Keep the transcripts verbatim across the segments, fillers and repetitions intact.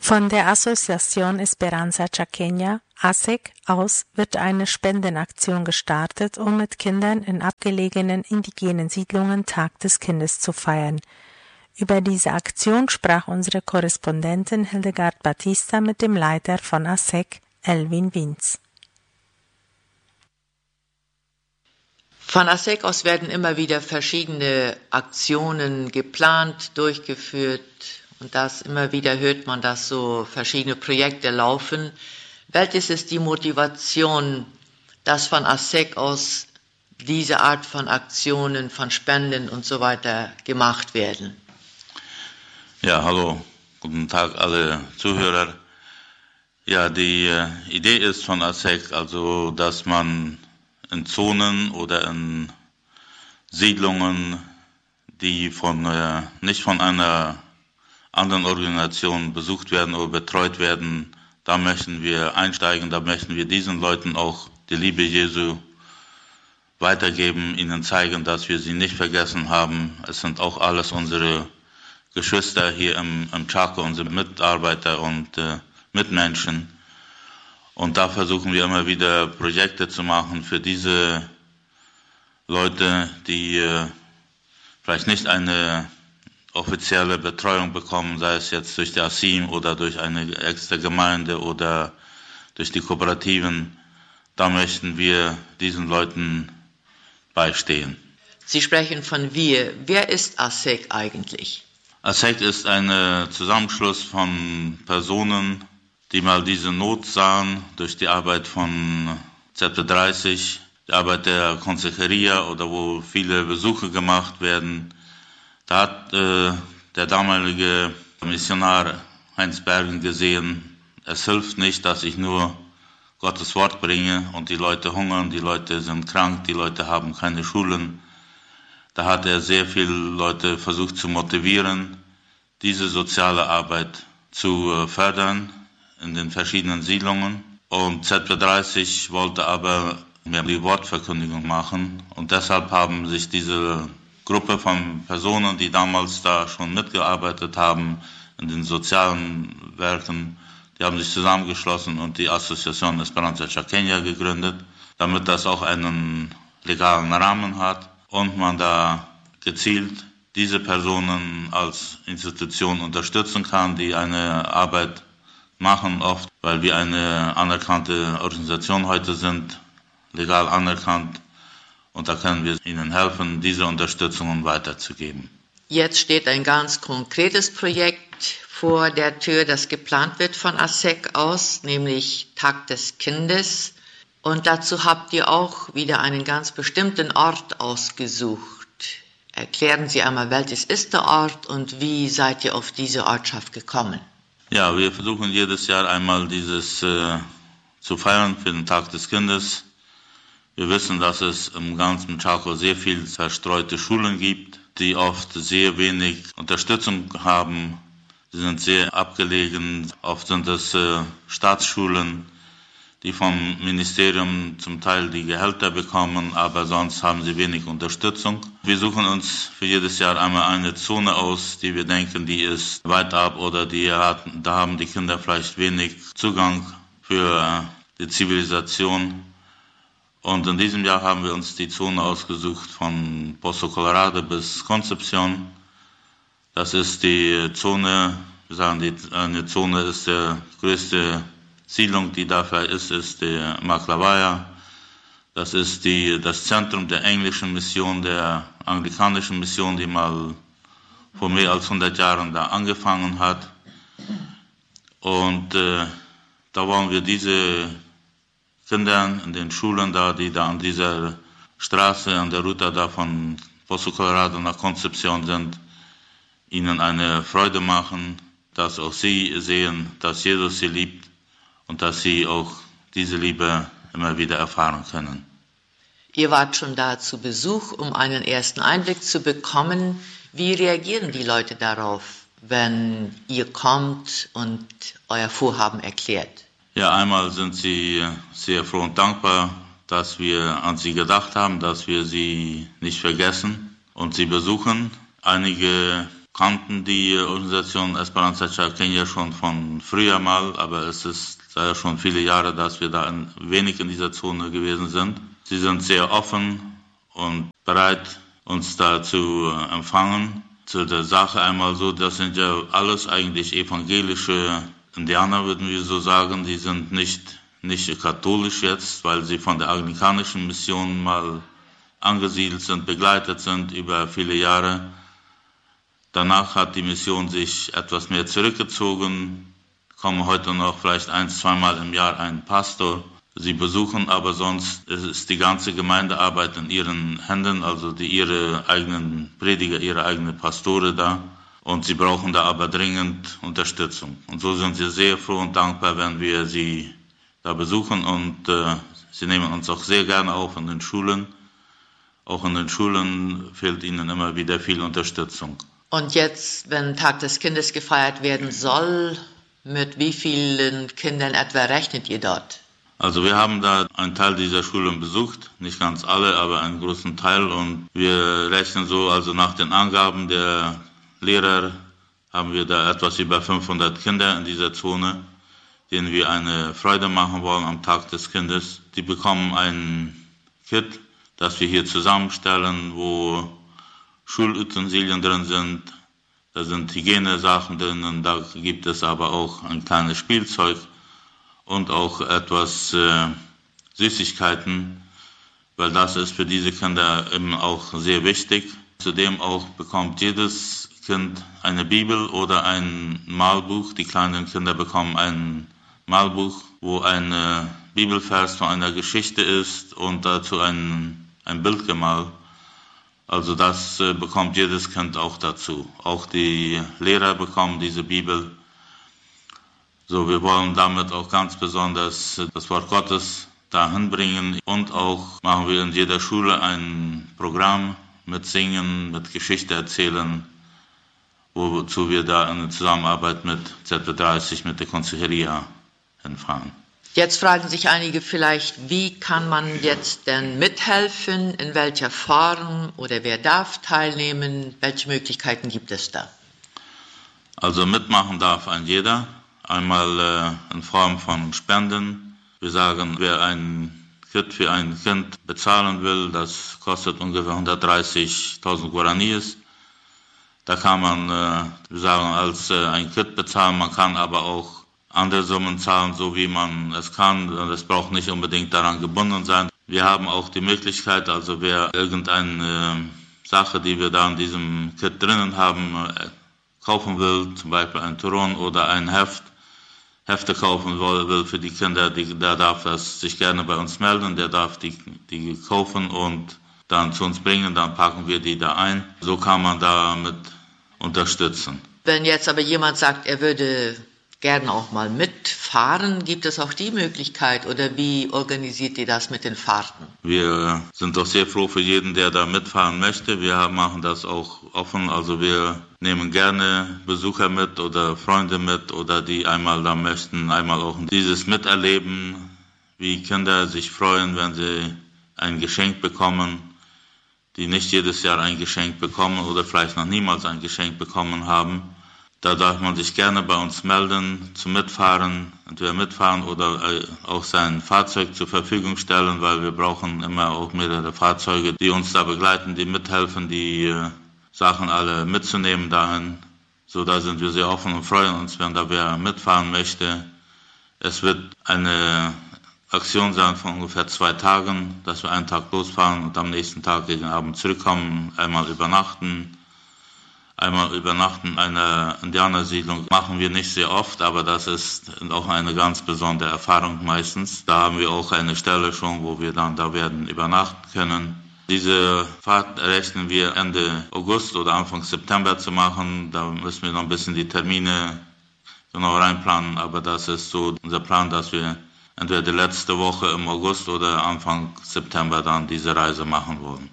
Von der Asociación Esperanza Chaqueña, A S E C, aus wird eine Spendenaktion gestartet, um mit Kindern in abgelegenen indigenen Siedlungen Tag des Kindes zu feiern. Über diese Aktion sprach unsere Korrespondentin Hildegard Batista mit dem Leiter von A S E C, Elwin Wiens. Von A S E C aus werden immer wieder verschiedene Aktionen geplant, durchgeführt. Und das immer wieder hört man, dass so verschiedene Projekte laufen. Welches ist die Motivation, dass von A S E C aus diese Art von Aktionen, von Spenden und so weiter gemacht werden? Ja, hallo, guten Tag alle Zuhörer. Ja, die äh, Idee ist von A S E C, also dass man in Zonen oder in Siedlungen, die von äh, nicht von einer anderen Organisationen besucht werden oder betreut werden, da möchten wir einsteigen, da möchten wir diesen Leuten auch die Liebe Jesu weitergeben, ihnen zeigen, dass wir sie nicht vergessen haben. Es sind auch alles unsere Geschwister hier im, im Chaco, unsere Mitarbeiter und äh, Mitmenschen. Und da versuchen wir immer wieder Projekte zu machen für diese Leute, die äh, vielleicht nicht eine offizielle Betreuung bekommen, sei es jetzt durch die A S I M oder durch eine extra Gemeinde oder durch die Kooperativen. Da möchten wir diesen Leuten beistehen. Sie sprechen von wir. Wer ist A S E C eigentlich? A S E C ist ein Zusammenschluss von Personen, die mal diese Not sahen durch die Arbeit von Z P dreißig, die Arbeit der Consejería oder wo viele Besuche gemacht werden. Da hat äh, der damalige Missionar Heinz Bergen gesehen, es hilft nicht, dass ich nur Gottes Wort bringe und die Leute hungern, die Leute sind krank, die Leute haben keine Schulen. Da hat er sehr viele Leute versucht zu motivieren, diese soziale Arbeit zu äh, fördern in den verschiedenen Siedlungen. Und Z P dreißig wollte aber mehr die Wortverkündigung machen und deshalb haben sich diese Gruppe von Personen, die damals da schon mitgearbeitet haben in den sozialen Werken, die haben sich zusammengeschlossen und die Asociación Esperanza Chaqueña gegründet, damit das auch einen legalen Rahmen hat und man da gezielt diese Personen als Institution unterstützen kann, die eine Arbeit machen, oft, weil wir eine anerkannte Organisation heute sind, legal anerkannt. Und da können wir ihnen helfen, diese Unterstützung weiterzugeben. Jetzt steht ein ganz konkretes Projekt vor der Tür, das geplant wird von A S E C aus, nämlich Tag des Kindes. Und dazu habt ihr auch wieder einen ganz bestimmten Ort ausgesucht. Erklären Sie einmal, welches ist der Ort und wie seid ihr auf diese Ortschaft gekommen? Ja, wir versuchen jedes Jahr einmal dieses äh, zu feiern für den Tag des Kindes. Wir wissen, dass es im ganzen Chaco sehr viele verstreute Schulen gibt, die oft sehr wenig Unterstützung haben. Sie sind sehr abgelegen. Oft sind es äh, Staatsschulen, die vom Ministerium zum Teil die Gehälter bekommen, aber sonst haben sie wenig Unterstützung. Wir suchen uns für jedes Jahr einmal eine Zone aus, die wir denken, die ist weit ab oder die hat, da haben die Kinder vielleicht wenig Zugang für äh, die Zivilisation. Und in diesem Jahr haben wir uns die Zone ausgesucht von Pozo Colorado bis Concepción. Das ist die Zone, wir sagen, die, eine Zone ist die größte Siedlung, die dafür ist, ist die Maclavaya. Das ist die, das Zentrum der englischen Mission, der anglikanischen Mission, die mal vor mehr als hundert Jahren da angefangen hat. Und äh, da wollen wir diese Kindern in den Schulen da, die da an dieser Straße, an der Route da von Pozo Colorado nach Concepción sind, ihnen eine Freude machen, dass auch sie sehen, dass Jesus sie liebt und dass sie auch diese Liebe immer wieder erfahren können. Ihr wart schon da zu Besuch, um einen ersten Einblick zu bekommen. Wie reagieren die Leute darauf, wenn ihr kommt und euer Vorhaben erklärt? Ja, einmal sind sie sehr froh und dankbar, dass wir an sie gedacht haben, dass wir sie nicht vergessen und sie besuchen. Einige kannten die Organisation Esperanza Chaqueña schon von früher mal, aber es ist ja schon viele Jahre, dass wir da ein wenig in dieser Zone gewesen sind. Sie sind sehr offen und bereit, uns da zu empfangen. Zu der Sache einmal so, das sind ja alles eigentlich evangelische Indianer, würden wir so sagen. Die sind nicht, nicht katholisch jetzt, weil sie von der anglikanischen Mission mal angesiedelt sind, begleitet sind über viele Jahre. Danach hat die Mission sich etwas mehr zurückgezogen, kommen heute noch vielleicht ein, zweimal im Jahr ein Pastor. Sie besuchen, aber sonst ist die ganze Gemeindearbeit in ihren Händen, also die ihre eigenen Prediger, ihre eigenen Pastore da. Und sie brauchen da aber dringend Unterstützung. Und so sind wir sehr froh und dankbar, wenn wir sie da besuchen. Und äh, sie nehmen uns auch sehr gerne auf in den Schulen. Auch in den Schulen fehlt ihnen immer wieder viel Unterstützung. Und jetzt, wenn Tag des Kindes gefeiert werden soll, mit wie vielen Kindern etwa rechnet ihr dort? Also wir haben da einen Teil dieser Schulen besucht, nicht ganz alle, aber einen großen Teil. Und wir rechnen so, also nach den Angaben der Lehrer haben wir da etwas über fünfhundert Kinder in dieser Zone, denen wir eine Freude machen wollen am Tag des Kindes. Die bekommen ein Kit, das wir hier zusammenstellen, wo Schulutensilien drin sind, da sind Hygienesachen drin, da gibt es aber auch ein kleines Spielzeug und auch etwas äh, Süßigkeiten, weil das ist für diese Kinder eben auch sehr wichtig. Zudem auch bekommt jedes Kind eine Bibel oder ein Malbuch. Die kleinen Kinder bekommen ein Malbuch, wo ein äh, Bibelvers von einer Geschichte ist und dazu ein, ein Bild gemalt. Also das äh, bekommt jedes Kind auch dazu. Auch die Lehrer bekommen diese Bibel. So, wir wollen damit auch ganz besonders das Wort Gottes dahin bringen. Und auch machen wir in jeder Schule ein Programm mit Singen, mit Geschichte erzählen, wozu wir da in Zusammenarbeit mit Z W dreißig, mit der Consejeria hinfahren. Jetzt fragen sich einige vielleicht, wie kann man jetzt denn mithelfen, in welcher Form oder wer darf teilnehmen, welche Möglichkeiten gibt es da? Also mitmachen darf ein jeder, einmal äh, in Form von Spenden. Wir sagen, wer ein Kit für ein Kind bezahlen will, das kostet ungefähr hundertdreißigtausend Guaraníes. Da kann man, äh, wir sagen, als äh, ein Kit bezahlen, man kann aber auch andere Summen zahlen, so wie man es kann. Das braucht nicht unbedingt daran gebunden sein. Wir haben auch die Möglichkeit, also wer irgendeine Sache, die wir da in diesem Kit drinnen haben, kaufen will, zum Beispiel ein Turon oder ein Heft, Hefte kaufen will für die Kinder, die, der darf das sich gerne bei uns melden, der darf die, die kaufen und dann zu uns bringen, dann packen wir die da ein. So kann man damit unterstützen. Wenn jetzt aber jemand sagt, er würde gerne auch mal mitfahren, gibt es auch die Möglichkeit oder wie organisiert ihr das mit den Fahrten? Wir sind doch sehr froh für jeden, der da mitfahren möchte. Wir machen das auch offen, also wir nehmen gerne Besucher mit oder Freunde mit oder die einmal da möchten, einmal auch dieses miterleben, wie Kinder sich freuen, wenn sie ein Geschenk bekommen, die nicht jedes Jahr ein Geschenk bekommen oder vielleicht noch niemals ein Geschenk bekommen haben. Da darf man sich gerne bei uns melden, zum Mitfahren, entweder mitfahren oder auch sein Fahrzeug zur Verfügung stellen, weil wir brauchen immer auch mehrere Fahrzeuge, die uns da begleiten, die mithelfen, die Sachen alle mitzunehmen dahin. So, da sind wir sehr offen und freuen uns, wenn da wer mitfahren möchte. Es wird eine Aktion sein von ungefähr zwei Tagen, dass wir einen Tag losfahren und am nächsten Tag gegen Abend zurückkommen, einmal übernachten. Einmal übernachten in einer Indianersiedlung machen wir nicht sehr oft, aber das ist auch eine ganz besondere Erfahrung meistens. Da haben wir auch eine Stelle schon, wo wir dann da werden übernachten können. Diese Fahrt rechnen wir Ende August oder Anfang September zu machen. Da müssen wir noch ein bisschen die Termine genau reinplanen, aber das ist so unser Plan, dass wir entweder die letzte Woche im August oder Anfang September dann diese Reise machen wollen.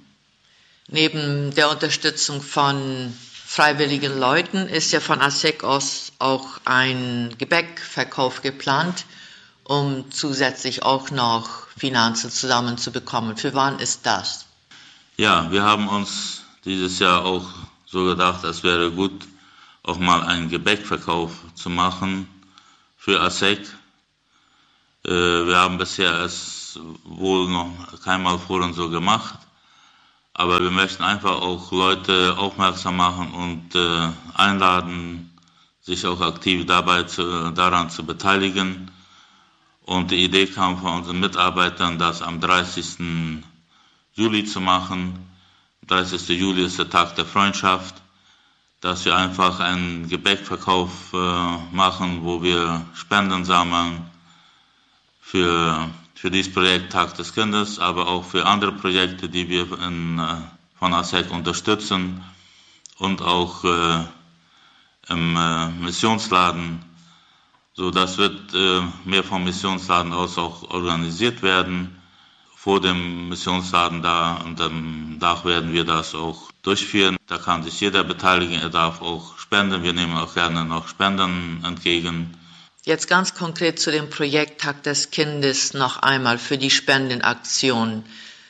Neben der Unterstützung von freiwilligen Leuten ist ja von A S E C aus auch ein Gebäckverkauf geplant, um zusätzlich auch noch Finanzen zusammenzubekommen. Für wann ist das? Ja, wir haben uns dieses Jahr auch so gedacht, es wäre gut, auch mal einen Gebäckverkauf zu machen für ASEC. Äh, wir haben bisher es wohl noch keinmal vorhin so gemacht, aber wir möchten einfach auch Leute aufmerksam machen und äh, einladen, sich auch aktiv dabei zu, daran zu beteiligen. Und die Idee kam von unseren Mitarbeitern, das am dreißigsten Juli zu machen. dreißigsten Juli ist der Tag der Freundschaft, dass wir einfach einen Gebäckverkauf äh, machen, wo wir Spenden sammeln für, für dieses Projekt Tag des Kindes, aber auch für andere Projekte, die wir in, äh, von ASEC unterstützen und auch äh, im äh, Missionsladen. So, das wird äh, mehr vom Missionsladen aus auch organisiert werden. Vor dem Missionsladen da unter dem Dach werden wir das auch durchführen. Da kann sich jeder beteiligen, er darf auch spenden. Wir nehmen auch gerne noch Spenden entgegen. Jetzt ganz konkret zu dem Projekt Tag des Kindes noch einmal für die Spendenaktion.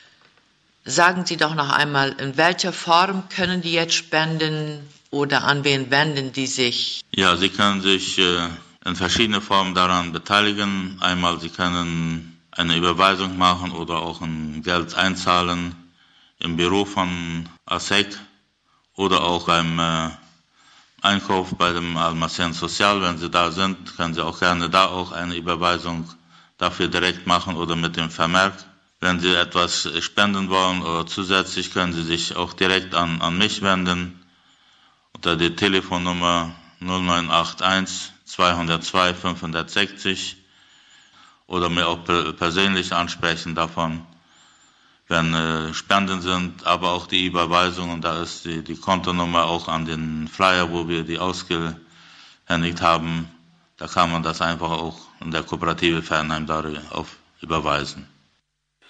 Sagen Sie doch noch einmal, in welcher Form können die jetzt spenden oder an wen wenden die sich? Ja, sie können sich äh, in verschiedene Formen daran beteiligen. Einmal, sie können eine Überweisung machen oder auch ein Geld einzahlen im Büro von ASEC oder auch beim äh, Einkauf bei dem Almacén Social. Wenn Sie da sind, können Sie auch gerne da auch eine Überweisung dafür direkt machen oder mit dem Vermerk. Wenn Sie etwas spenden wollen oder zusätzlich, können Sie sich auch direkt an, an mich wenden unter die Telefonnummer null neun acht eins zweihundertzwei fünfhundertsechzig oder mir auch persönlich ansprechen davon, wenn äh, Spenden sind, aber auch die Überweisungen, da ist die, die Kontonummer auch an den Flyer, wo wir die ausgehändigt haben, da kann man das einfach auch in der Kooperative Fernheim darauf überweisen.